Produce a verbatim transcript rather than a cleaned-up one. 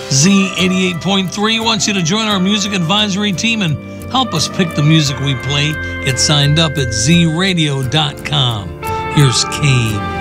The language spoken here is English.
Z eighty-eight point three wants you to join our music advisory team and help us pick the music we play. Get signed up at z radio dot com. Here's Kane.